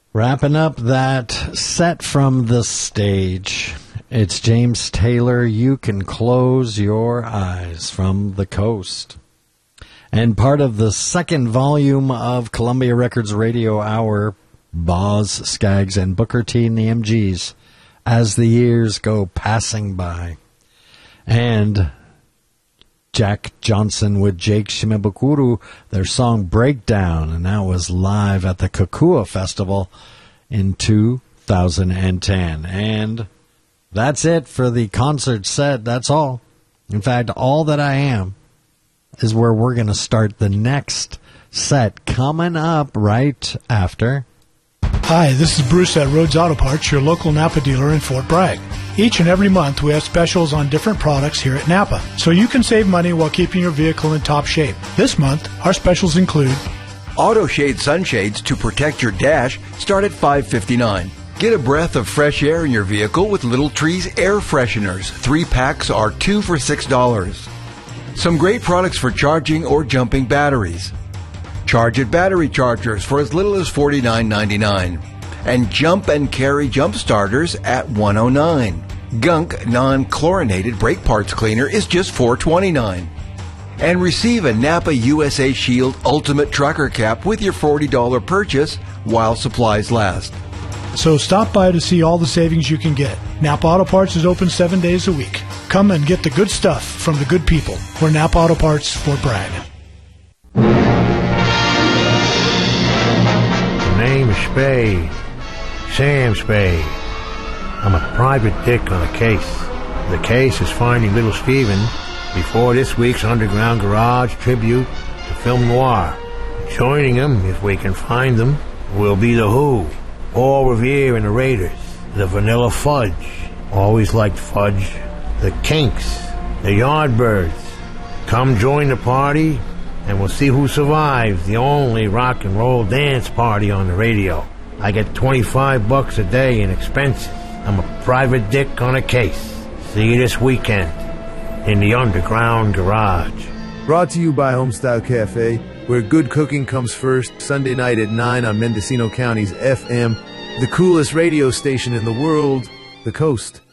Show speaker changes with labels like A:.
A: Wrapping up that set from the stage, it's James Taylor, You Can Close Your Eyes, from the Coast. And part of the second volume of Columbia Records Radio Hour, Boz, Skaggs, and Booker T and the MGs, As the Years Go Passing By. And Jack Johnson with Jake Shimabukuro, their song Breakdown, and that was live at the Kukua Festival in 2010. And that's it for the concert set. That's all. In fact, all that I am is where we're going to start the next set coming up right after.
B: Hi, this is Bruce at Rhodes Auto Parts, your local Napa dealer in Fort Bragg. Each and every month we have specials on different products here at Napa, so you can save money while keeping your vehicle in top shape. This month, our specials include
C: Auto Shade sunshades to protect your dash start at $5.59. Get a breath of fresh air in your vehicle with Little Trees air fresheners. 3 packs are 2 for $6. Some great products for charging or jumping batteries. Charge It battery chargers for as little as $49.99. And Jump and Carry jump starters at $109. Gunk non-chlorinated brake parts cleaner is just $4.29. And receive a Napa USA Shield Ultimate Trucker Cap with your $40 purchase while supplies last.
B: So stop by to see all the savings you can get. Napa Auto Parts is open 7 days a week. Come and get the good stuff from the good people. We're Napa Auto Parts, Fort Bragg.
D: My name is Spade, Sam Spade. I'm a private dick on a case. The case is finding little Steven before this week's Underground Garage tribute to film noir. Joining him, if we can find them, will be The Who, Paul Revere and the Raiders, the Vanilla Fudge, always liked fudge, the Kinks, the Yardbirds. Come join the party, and we'll see who survives the only rock and roll dance party on the radio. I get $25 a day in expenses. I'm a private dick on a case. See you this weekend in the Underground Garage.
E: Brought to you by Homestyle Cafe, where good cooking comes first, Sunday night at 9 on Mendocino County's FM, the coolest radio station in the world, The Coast.